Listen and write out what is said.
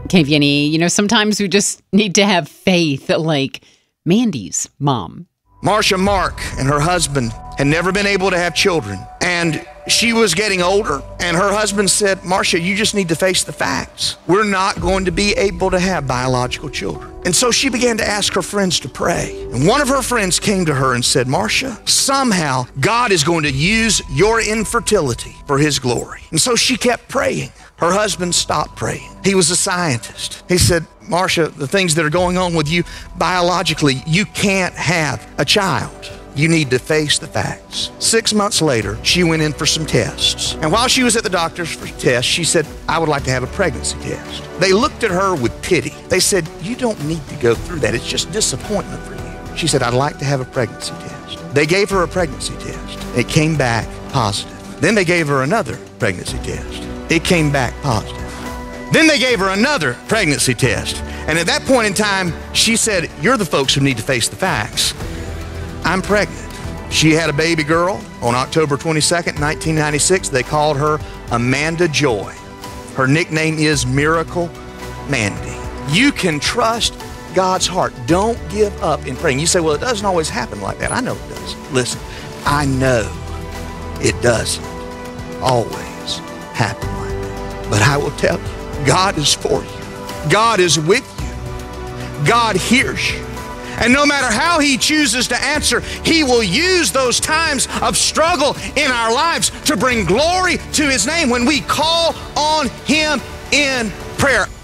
Okay, Vinny, sometimes we just need to have faith, like Mandy's mom. Marcia Mark and her husband had never been able to have children. And she was getting older, and her husband said, Marcia, you just need to face the facts. We're not going to be able to have biological children. And so she began to ask her friends to pray. And one of her friends came to her and said, Marcia, somehow God is going to use your infertility for his glory. And so she kept praying. Her husband stopped praying. He was a scientist. He said, Marcia, the things that are going on with you biologically, you can't have a child. You need to face the facts. 6 months later, she went in for some tests. And while she was at the doctor's for tests, she said, I would like to have a pregnancy test. They looked at her with pity. They said, you don't need to go through that. It's just disappointment for you. She said, I'd like to have a pregnancy test. They gave her a pregnancy test. It came back positive. Then they gave her another pregnancy test. It came back positive. Then they gave her another pregnancy test. And at that point in time, she said, you're the folks who need to face the facts. I'm pregnant. She had a baby girl on October 22nd, 1996. They called her Amanda Joy. Her nickname is Miracle Mandy. You can trust God's heart. Don't give up in praying. You say, well, it doesn't always happen like that. I know it does. Listen, I know it doesn't always happen like that. But I will tell you, God is for you. God is with you. God hears you. And no matter how he chooses to answer, he will use those times of struggle in our lives to bring glory to his name when we call on him in prayer.